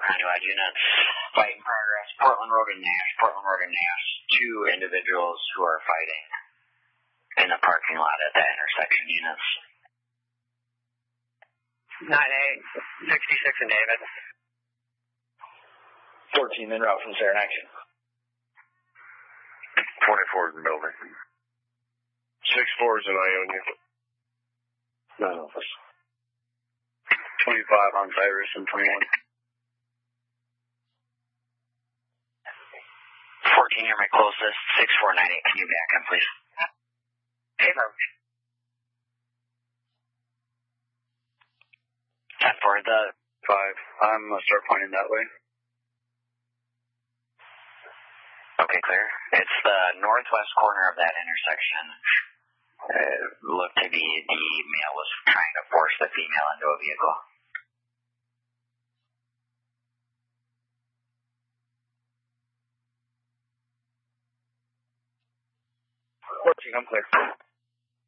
Honeywood units. Fight in progress. Portland Road and Nash. Portland Road and Nash. 2 individuals who are fighting in the parking lot at that intersection. Units. 9-8, 66 and David. 14 en route from Saranac. 24 is in building. 6-4 is in Ionia. None of us. 25 on Cyrus and 21. 14, you're my closest. 6498, can you back up, please? Hey, bro. 10-4, the 5. I'm going to start pointing that way. Okay, clear. It's the northwest corner of that intersection. Looked to be the male was trying to force the female into a vehicle. 14, I'm clear.